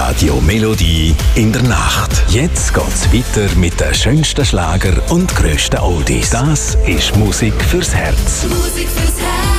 Radio Melodie in der Nacht. Jetzt geht's weiter mit den schönsten Schlager und grössten Oldies. Das ist Musik fürs Herz. Musik fürs Herz.